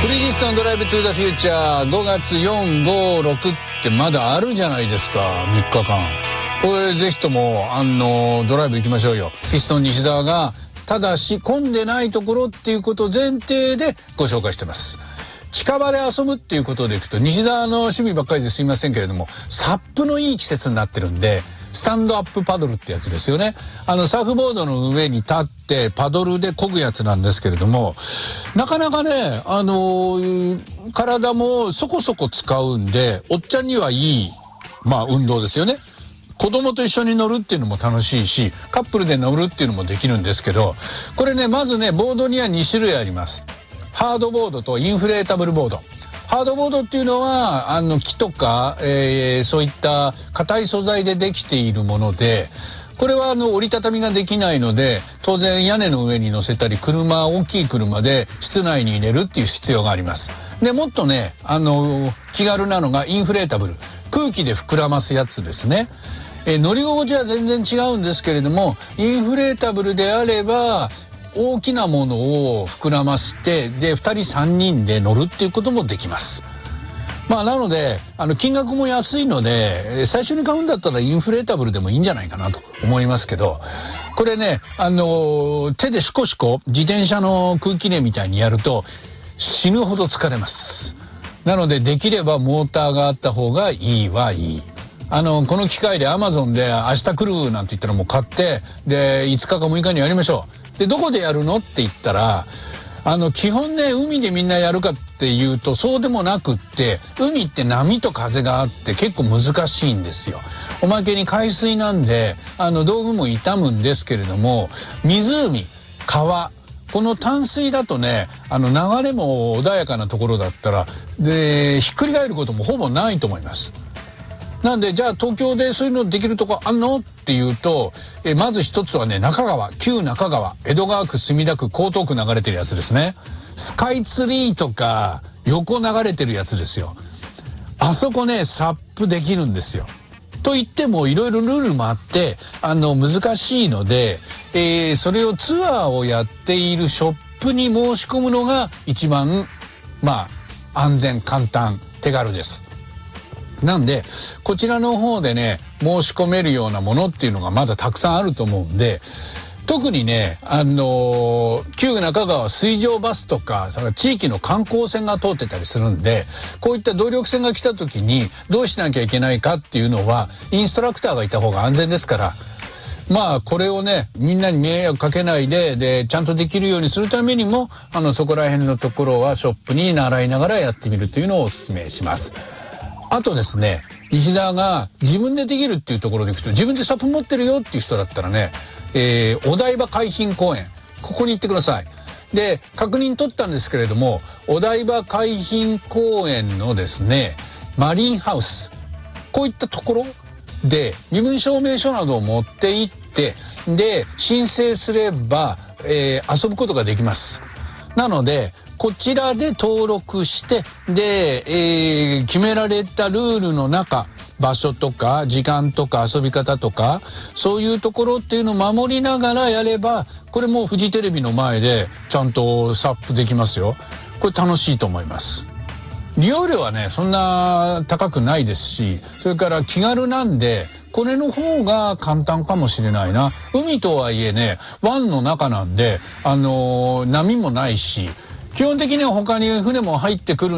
フリーリストのドライブトゥーザフューチャー5月4、5、6ってまだあるじゃないですか、3日間。これぜひともドライブ行きましょうよ。ピストン西澤がただし混んでないところっていうことを前提でご紹介してます。近場で遊ぶっていうことでいくと西澤の趣味ばっかりですいませんけれども、サップのいい季節になってるんで、スタンドアップパドルってやつですよね。サーフボードの上に立ってパドルで漕ぐやつなんですけれども、なかなかね体もそこそこ使うんでおっちゃんにはいい運動ですよね。子供と一緒に乗るっていうのも楽しいし、カップルで乗るっていうのもできるんですけど、これねまずねボードには2種類あります。ハードボードとインフレータブルボード。ハードボードっていうのは木とか、そういった硬い素材でできているもので、これは折りたたみができないので当然屋根の上に乗せたり大きい車で室内に入れるっていう必要があります。でもっとね気軽なのがインフレータブル、空気で膨らますやつですね。乗り心地は全然違うんですけれども、インフレータブルであれば大きなものを膨らませてで2人3人で乗るっていうこともできます。なので金額も安いので最初に買うんだったらインフレータブルでもいいんじゃないかなと思いますけど、これね手でシコシコ自転車の空気入れみたいにやると死ぬほど疲れます。なのでできればモーターがあった方がいいはいい。この機会で Amazon で明日来るなんて言ったらもう買ってで5日か6日にやりましょう。でどこでやるのって言ったら基本ね海でみんなやるかっていうとそうでもなくって、海って波と風があって結構難しいんですよ。おまけに海水なんで道具も傷むんですけれども、湖、川、この淡水だとね流れも穏やかなところだったらでひっくり返ることもほぼないと思います。なんでじゃあ東京でそういうのできるとこあんのっていうと、まず一つはね中川、旧中川、江戸川区、墨田区、江東区流れてるやつですね。スカイツリーとか横流れてるやつですよ。あそこねサップできるんですよ。と言ってもいろいろルールもあって難しいので、それをツアーをやっているショップに申し込むのが一番安全、簡単、手軽です。なんでこちらの方でね申し込めるようなものっていうのがまだたくさんあると思うんで、特にね旧中川水上バスとか地域の観光船が通ってたりするんで、こういった動力船が来た時にどうしなきゃいけないかっていうのはインストラクターがいた方が安全ですから、これをねみんなに迷惑かけないでちゃんとできるようにするためにもそこら辺のところはショップに習いながらやってみるというのをお勧めします。あとですね、西田が自分でできるっていうところでいくと、自分でサップ持ってるよっていう人だったらね、お台場海浜公園、ここに行ってください。で確認取ったんですけれども、お台場海浜公園のですねマリンハウス、こういったところで身分証明書などを持って行ってで申請すれば、遊ぶことができます。なのでこちらで登録してで、決められたルールの中、場所とか時間とか遊び方とかそういうところっていうのを守りながらやれば、これもうフジテレビの前でちゃんとサップできますよ。これ楽しいと思います。利用料はねそんな高くないですし、それから気軽なんでこれの方が簡単かもしれないな。海とはいえね湾の中なんで波もないし、基本的には他に船も入ってくる